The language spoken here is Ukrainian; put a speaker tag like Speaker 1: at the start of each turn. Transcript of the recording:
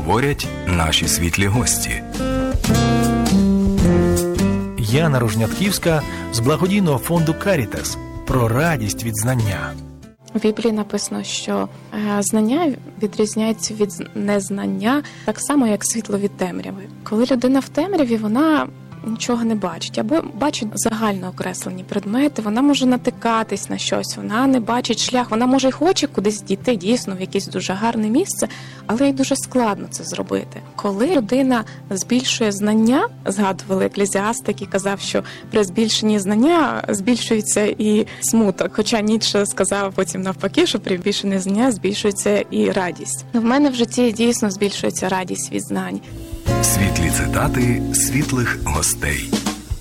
Speaker 1: говорять наші світлі гості.
Speaker 2: Яна Рожнятківська з благодійного фонду «Карітас» про радість від знання.
Speaker 3: В Біблії написано, що знання відрізняється від незнання так само, як світло від темряви. Коли людина в темряві, вона нічого не бачить, або бачить загально окреслені предмети, вона може натикатись на щось, вона не бачить шлях, вона може й хоче кудись дійти, дійсно, в якесь дуже гарне місце, але їй дуже складно це зробити. Коли людина збільшує знання, згадували Еклезіаст, який казав, що при збільшенні знання збільшується і смуток, хоча Ніцше сказав потім навпаки, що при збільшенні знання збільшується і радість. В мене в житті дійсно збільшується радість від знань.
Speaker 1: Світлі цитати світлих гостей.